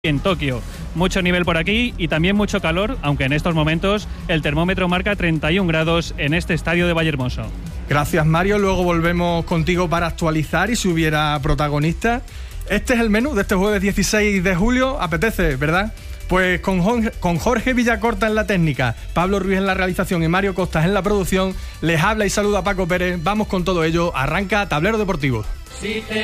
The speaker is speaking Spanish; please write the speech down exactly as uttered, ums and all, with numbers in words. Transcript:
en Tokio. Mucho nivel por aquí y también mucho calor, aunque en estos momentos el termómetro marca treinta y un grados en este estadio de Vallehermoso. Gracias, Mario. Luego volvemos contigo para actualizar y si hubiera protagonistas. Este es el menú de este jueves dieciséis de julio. Apetece, ¿verdad? Pues con Jorge, con Jorge Villacorta en la técnica, Pablo Ruiz en la realización y Mario Costas en la producción, les habla y saluda Paco Pérez. Vamos con todo ello. Arranca Tablero Deportivo. Sí te...